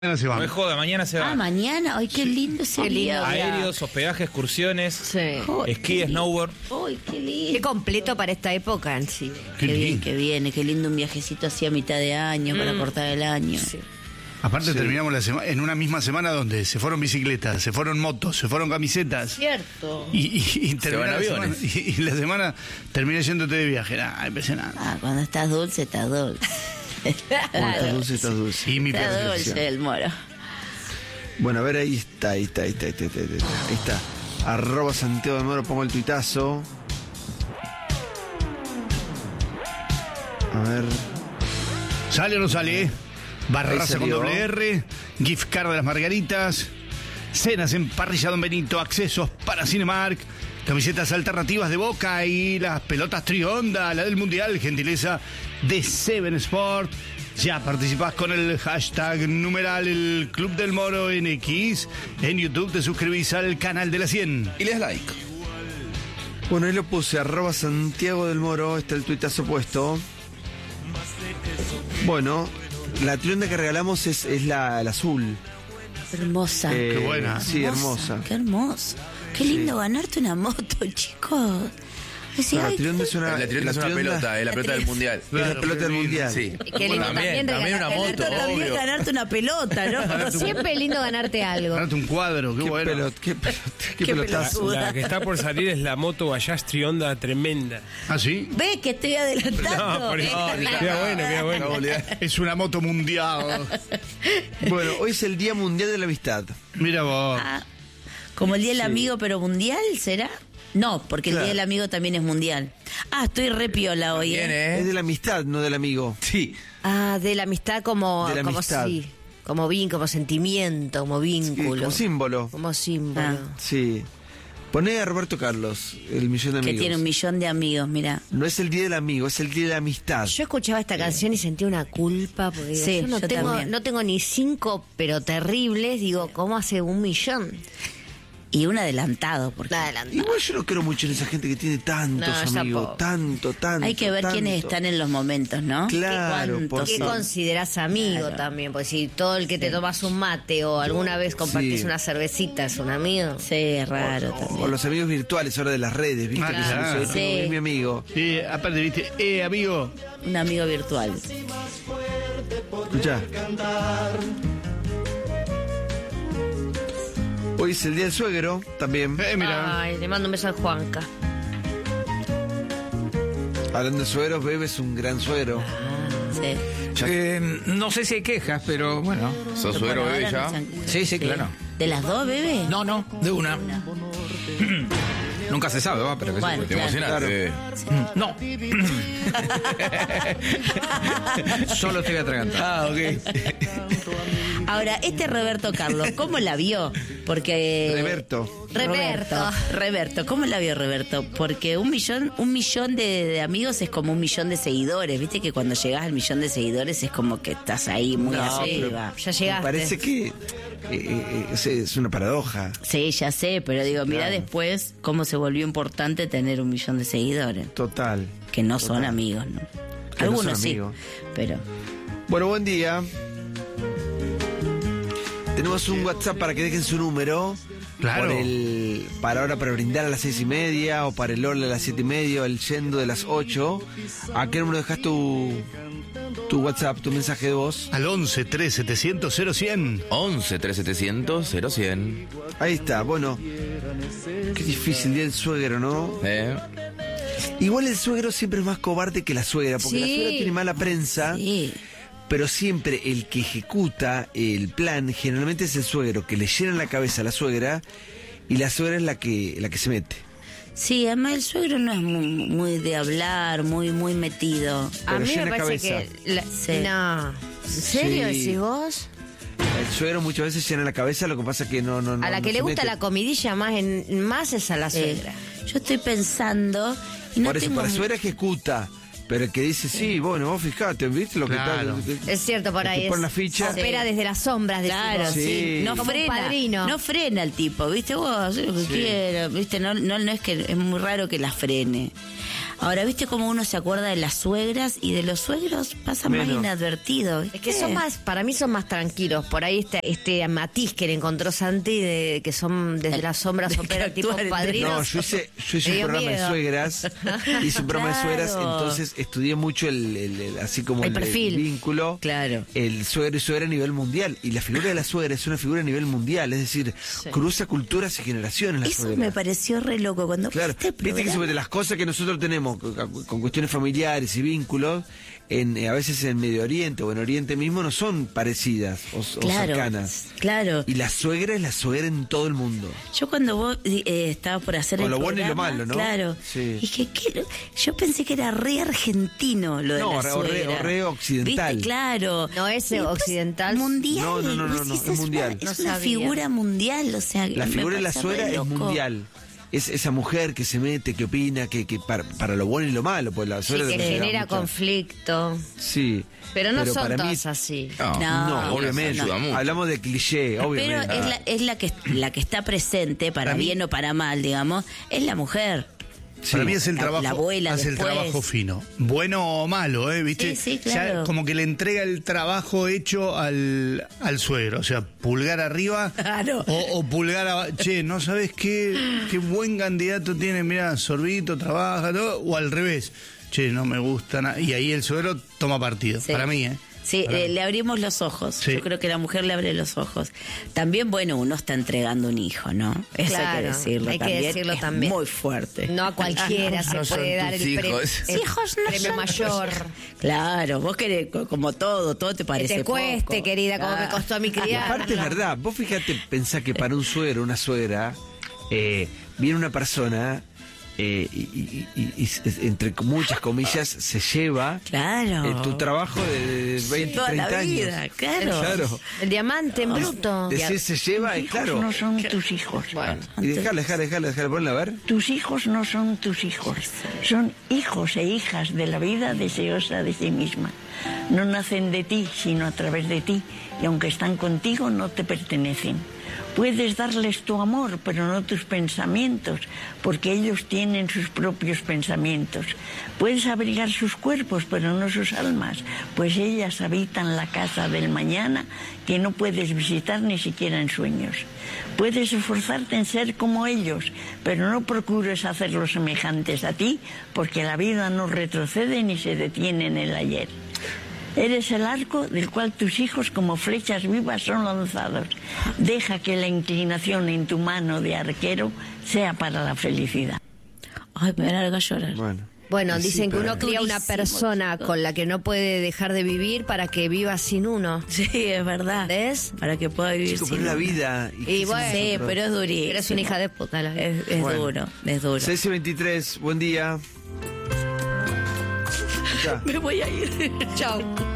Mañana se No van. es joda, mañana se va. Ah, mañana. Ay, qué lindo sería. Aéreos, hospedaje, excursiones, Sí. esquí, snowboard. Ay, qué lindo. Qué completo para esta época en sí. Qué Qué bien lindo. que viene, qué lindo un viajecito así a mitad de año para cortar el año. Sí. Aparte terminamos la semana en una misma semana donde se fueron bicicletas, se fueron motos, se fueron camisetas. Cierto. Y terminó van la semana, aviones. y la semana terminé yéndote de viaje. Nah, impresionante. Ah, cuando estás dulce, estás dulce. Estás dulce, estás dulce. Y mi Está percepción. dulce el moro. Bueno, a ver, ahí está. Ahí está. Arroba Santiago de Moro, pongo el tuitazo. A ver. ¿Sale o no sale? Barraza Ahí con salió. doble R, gift card de las margaritas, cenas en Parrilla Don Benito, accesos para Cinemark, camisetas alternativas de Boca y las pelotas Trionda, la del Mundial, gentileza de Seven Sport. Ya participás con el hashtag numeral el Club del Moro en X. En YouTube te suscribís al canal de la 100. Y le das like. Bueno, ahí lo puse, arroba Santiago del Moro, está el tuitazo puesto. Bueno, la trionda que regalamos es la azul. Hermosa. Qué buena. Sí, hermosa. Qué hermoso. Qué lindo ganarte una moto, chicos. Decís, No, la ay, trionda es una... La trionda es una pelota, es la pelota del mundial. Es la pelota del mundial. Sí. Qué lindo También una moto, también obvio. ganarte una pelota, ¿no? Siempre es lindo ganarte algo. Ganate un cuadro, qué bueno. Qué pelotazo. La que está por salir es la moto Bajaj Trionda tremenda. ¿Ah, sí? Ve que estoy adelantando. No, por eso. Queda bueno. Es una moto mundial. Bueno, hoy es el Día Mundial de la Amistad. Mira vos. Ah, como el Día del Amigo, pero mundial, ¿será? No, porque Claro. el Día del Amigo también es mundial. Ah, estoy re piola hoy, Bien, Es de la amistad, no del amigo. Sí. Ah, de la amistad como... De la como amistad. sí, como como sentimiento, como Sí, vínculo. como símbolo. Como símbolo. Ah. Sí. Poné a Roberto Carlos, el millón de Que amigos. tiene 1 millón de amigos, mira. No es el Día del Amigo, es el Día de la Amistad. Yo escuchaba esta canción y sentía una culpa porque digo, Sí, yo yo también. no tengo ni 5, pero terribles. Digo, ¿cómo hace 1 millón? Y un adelantado, porque Igual yo no creo mucho en esa gente que tiene tantos No, yo amigos. tampoco. Tanto. hay que ver tanto. quiénes están en los momentos, ¿no? Claro, ¿Cuántos porque- ¿Qué son? considerás amigo Claro. también? Porque si todo el que te tomas un mate o alguna vez compartís Sí. una cervecita es un amigo. Sí, es raro O también. los amigos virtuales ahora de las redes, ¿viste? Ah, Que se claro. dice, "Tengo Sí. es mi amigo. Aparte, viste, amigo. Un amigo virtual. Escuchá. Hoy es el Día del Suegro, también. Mira. Ay, le mando un beso a Juanca. Hablando de suegros, Bebe es un gran suegro. Sí. No sé si hay quejas, pero bueno. ¿Sos Pero suegro, por bebé, ahora ya? no se han- Sí, sí, claro. ¿De las dos, bebé? No, de una. Nunca se sabe, va, pero que Bueno, Te claro. emocionaste, bebé. No. Solo estoy atragantado. Ah, ok. Ahora, Roberto Carlos, ¿cómo la vio? Porque... Roberto, ¿cómo la vio Roberto? Porque 1 millón de amigos es como 1 millón de seguidores. Viste que cuando llegas al 1 millón de seguidores es como que estás ahí muy arriba. Ya Me llegaste. parece que es una paradoja. Sí, ya sé, pero digo, mira después cómo se volvió importante tener 1 millón de seguidores. Total. Que no son amigos, ¿no? Que no Algunos son sí, amigos. pero... Bueno, buen día. Tenemos un WhatsApp para que dejen su número. Claro. Para brindar a las 6:30 o para el Orle a las 7:30 o el Yendo de las 8. ¿A qué número dejas tu WhatsApp, tu mensaje de voz? Al 11 3 700 0100. 11 3700 0100. Ahí está, bueno. Qué difícil día el suegro, ¿no? Igual el suegro siempre es más cobarde que la suegra, porque la Sí. suegra tiene mala prensa. Sí. Pero siempre el que ejecuta el plan generalmente es el suegro, que le llena la cabeza a la suegra y la suegra es la que se mete. Sí, además el suegro no es muy de hablar, muy metido. A mí me llena parece cabeza. que... Sí. No. ¿En serio Sí. decís vos? El suegro muchas veces llena la cabeza, lo que pasa es que no A la que no le se gusta mete. la comidilla más es a la suegra. Yo estoy pensando... Y no Por eso, tengo para la mu- suegra ejecuta, pero el que dice, sí, bueno, vos fijate, ¿viste lo Claro. que está? Es cierto, por El ahí que pone la ficha. opera desde las sombras. decís Claro, vos. sí. Sí. No Como un frena. padrino. No frena el tipo, ¿viste? Vos haces lo que quieras, ¿viste? No es que es muy raro que la frene. Ahora, ¿viste cómo uno se acuerda de las suegras y de los suegros pasa más Menos. inadvertido? Es que son más, para mí son más tranquilos. Por ahí este matiz que le encontró Santi, que son desde las sombras operan tipo actúan en- padrinos. No, yo hice Me un dio programa miedo. de suegras. Hice un programa de suegras, Claro. entonces estudié mucho así como El perfil. vínculo. Claro. El suegro y suegra a nivel mundial. Y la figura de la suegra es una figura a nivel mundial. Es decir, cruza culturas y generaciones la Eso suegra. me pareció re loco cuando Claro, fuiste al viste que programa. sobre las cosas que nosotros tenemos con cuestiones familiares y vínculos, a veces en Medio Oriente o en Oriente mismo no son parecidas o cercanas. Claro. Y la suegra es la suegra en todo el mundo. Yo cuando vos estabas por hacer Con el lo bueno y lo programa, malo, ¿no? Claro. Sí. Dije, yo pensé que era re argentino lo de No, la o suegra. re occidental. ¿Viste? Claro. No es Y después, occidental. Mundial. No, Vos decís, es mundial. Es No una sabía. figura mundial, o sea... La me figura de la parece re suegra es loco. mundial. Es esa mujer que se mete, que opina, que para lo bueno y lo malo, pues la Sí, suegra que te lleva genera mucha- conflicto. Sí. Pero no son para mí- todas así. No, No, obviamente. ayuda mucho. Hablamos de cliché, Pero obviamente. es la que está presente, para mí- bien o para mal, digamos, es la mujer. Sí. Para mí es el La- trabajo, la abuela hace después. el trabajo fino. Bueno o malo, ¿viste? Sí, claro. Ya como que le entrega el trabajo hecho al suegro. O sea, pulgar arriba Claro. o pulgar abajo. Che, ¿no sabes qué buen candidato tiene? Mirá, sorbito, trabaja, todo. O al revés. Che, no me gusta nada. Y ahí el suegro toma partido. Sí. Para mí, Sí, Para mí. le abrimos los ojos. Sí. Yo creo que la mujer le abre los ojos. También, bueno, uno está entregando un hijo, ¿no? Eso Claro, hay que decirlo hay que también. decirlo Es también. muy fuerte. No a cualquiera se No son puede dar tus el premio. hijos. Hijos no premio son mayor. Claro, vos querés, como todo te Que parece te cueste, poco. querida, como me costó a mi Y criar. aparte es verdad, vos fíjate, pensá que para un suegro, una suegra, viene una persona y entre muchas comillas se lleva Claro. tu trabajo de 20, Toda 30 la años. vida, claro. Claro. El diamante en bruto. Decir se lleva, es claro. No son tus hijos. Y déjale, ponle a ver. Tus hijos no son tus hijos. Son hijos e hijas de la vida deseosa de sí misma. No nacen de ti, sino a través de ti. Y aunque están contigo, no te pertenecen. Puedes darles tu amor, pero no tus pensamientos, porque ellos tienen sus propios pensamientos. Puedes abrigar sus cuerpos, pero no sus almas, pues ellas habitan la casa del mañana que no puedes visitar ni siquiera en sueños. Puedes esforzarte en ser como ellos, pero no procures hacerlos semejantes a ti, porque la vida no retrocede ni se detiene en el ayer. Eres el arco del cual tus hijos como flechas vivas son lanzados. Deja que la inclinación en tu mano de arquero sea para la felicidad. Ay, me larga a llorar. Bueno, Sí, dicen que pero- uno cría una Durísimo, persona chicos. con la que no puede dejar de vivir para que viva sin uno. Sí, es verdad. ¿Ves? Para que pueda vivir Chico, sin pero es la uno. vida. Y qué bueno, hacemos Sí, nosotros? pero es durísimo. Eres una hija de puta. Es Bueno. duro, es duro. 6:23, buen día. Ya. Me voy a ir. Chao.